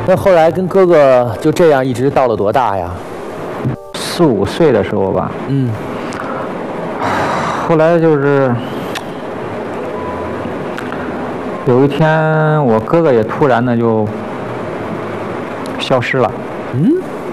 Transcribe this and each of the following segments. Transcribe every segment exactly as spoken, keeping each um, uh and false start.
那后来跟哥哥就这样一直到了多大呀？ 四五岁的时候吧。 嗯。 后来就是有一天，我哥哥也突然的就消失了。 嗯。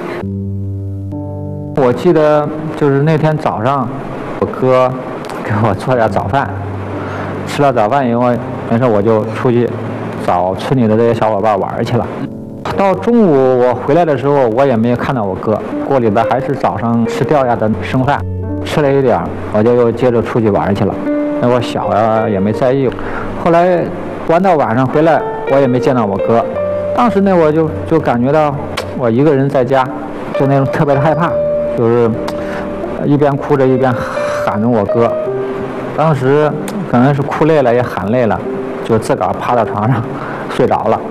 我记得就是那天早上，我哥给我做点早饭，吃了早饭以后，没事我就出去找村里的这些小伙伴玩去了。到中午我回来的时候，我也没有看到我哥，锅里边还是早上吃掉下的剩饭，吃了一点，我就又接着出去玩去了。那我小呀也没在意。后来玩到晚上回来，我也没见到我哥。当时呢，我就就感觉到我一个人在家，就那种特别的害怕，就是一边哭着一边喊着我哥。当时可能是哭累了也喊累了，就自个儿趴到床上睡着了。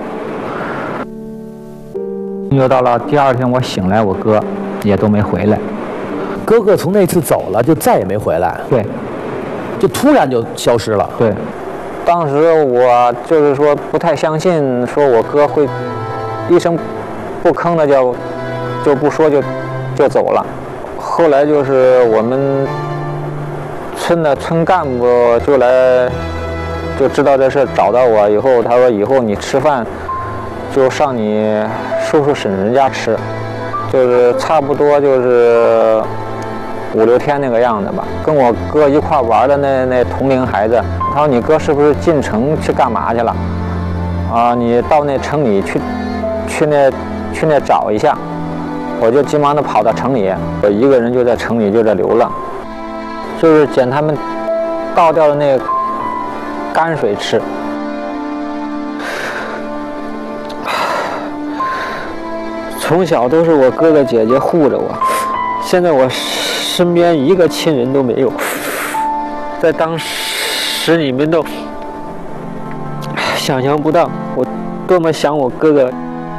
又到了第二天，我醒来，我哥也都没回来。 哥哥从那次走了，就再也没回来。 对， 就突然就消失了。 对，当时我就是说不太相信，说我哥会一声不吭的就就不说就就走了。后来就是我们村的村干部就来就知道这事，找到我以后，他说以后你吃饭就上你叔叔婶婶家吃，就是差不多就是五六天那个样子吧。跟我哥一块玩的那那同龄孩子，他说你哥是不是进城去干嘛去了？啊，你到那城里去，去那去那找一下。我就急忙的跑到城里，我一个人就在城里就在流浪，就是捡他们倒掉的那个泔水吃。从小都是我哥哥姐姐护着我，现在我身边一个亲人都没有。在当时你们都想象不到我多么想我哥哥。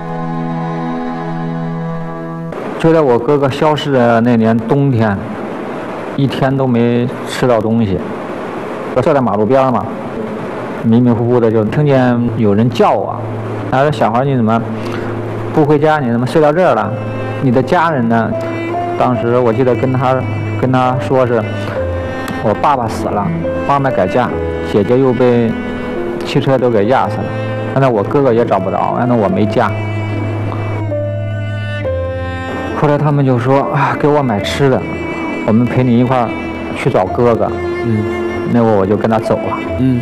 就在我哥哥消失的那年冬天，一天都没吃到东西。我坐在马路边嘛，迷迷糊糊的就听见有人叫我，他说：“小孩，你怎么不回家？你怎么睡到这儿了？你的家人呢？”当时我记得跟他跟他说是，我爸爸死了，妈妈改嫁，姐姐又被汽车都给压死了，现在我哥哥也找不着，现在我没家。后来他们就说啊，给我买吃的，我们陪你一块儿去找哥哥。 嗯， 那会我就跟他走了。 嗯。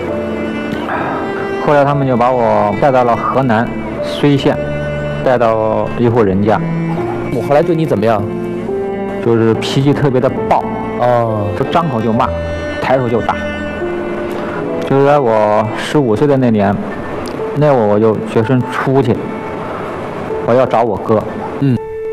后来他们就把我带到了河南睢县，带到一户人家。 我后来对你怎么样？ 就是脾气特别的暴。 哦。 就张口就骂，抬手就打。就是在我十五岁的那年，那会我就决心出去，我要找我哥。 嗯。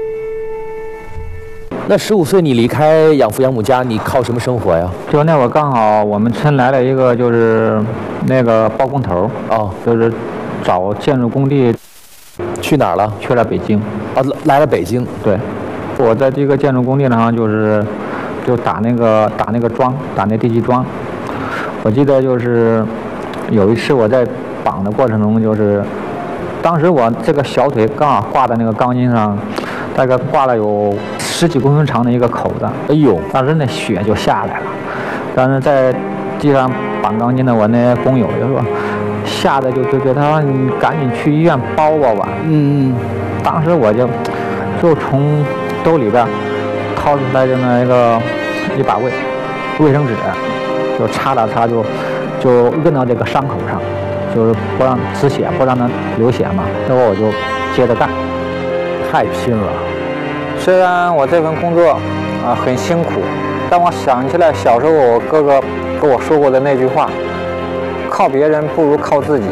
那十五岁你离开养父养母家，你靠什么生活呀？ 就那会儿刚好我们村来了一个就是那个包工头， 哦， 就是找建筑工地。 去哪儿了？ 去了北京。 啊，来了北京。 对，我在这个建筑工地上就是就打那个打那个桩，打那地基桩。我记得就是有一次我在绑的过程中，就是当时我这个小腿刚好挂在那个钢筋上，大概挂了有十几公分长的一个口子。 哎呦， 当时那血就下来了。但是在地上绑钢筋的我那工友就说，吓得就就就他说你赶紧去医院包包吧。 嗯嗯。 当时我就就从兜里边掏出来这么一个一把卫卫生纸，就擦了擦，就就摁到这个伤口上，就是不让止血，不让它流血嘛。然后我就接着干。 太拼了。 虽然我这份工作啊很辛苦，但我想起来小时候我哥哥跟我说过的那句话，靠别人不如靠自己。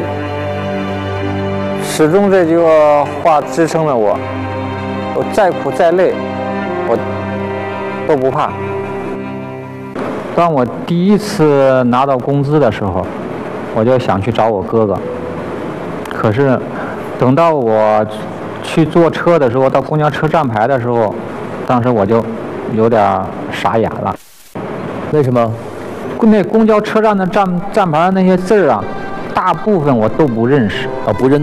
始终这句话支撑了我，我再苦再累，我都不怕。当我第一次拿到工资的时候，我就想去找我哥哥。可是等到我去坐车的时候，到公交车站牌的时候，当时我就有点傻眼了。 为什么？ 那公交车站的站站牌那些字儿啊，大部分我都不认识。 啊，不认。